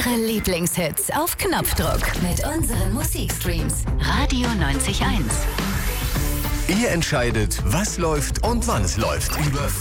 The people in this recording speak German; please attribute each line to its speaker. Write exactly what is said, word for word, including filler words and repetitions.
Speaker 1: Eure Lieblingshits auf Knopfdruck mit unseren Musikstreams. Radio neunzig Komma eins.
Speaker 2: Ihr entscheidet, was läuft und wann es läuft. Über